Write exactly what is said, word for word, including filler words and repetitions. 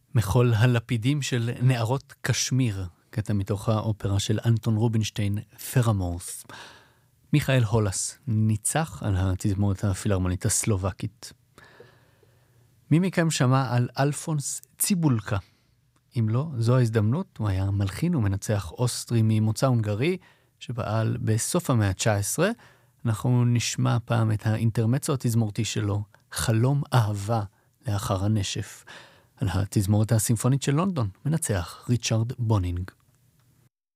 מחול הלפידים של נערות קשמיר, קטע מתוך האופרה של אנטון רובינשטיין, פרמורס. מיכאל הולס ניצח על התזמורת הפילהרמונית הסלובקית. מי מכם שמע על אלפונס ציבולקה? אם לא, זו ההזדמנות. הוא היה מלחין ומנצח אוסטרי ממוצא הונגרי, שפעל בסוף המאה ה-תשע עשרה. אנחנו נשמע פעם את האינטרמצו התזמורתי שלו, חלום אהבה לאחר הנשף. על התזמורת הסימפונית של לונדון מנצח ריצ'רד בונינג.